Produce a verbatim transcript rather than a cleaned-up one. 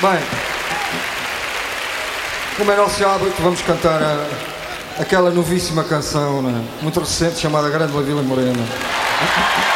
Bem, como é nosso hábito, vamos cantar a, aquela novíssima canção, né, muito recente, chamada Grande La Vila Morena.